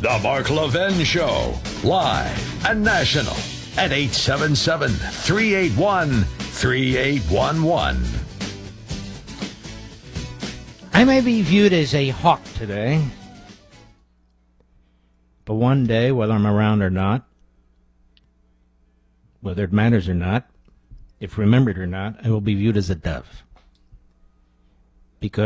The Mark Levin Show, live and national at 877-381-3811. I may be viewed as a hawk today, but one day, whether I'm around or not, whether it matters or not, if remembered or not, I will be viewed as a dove.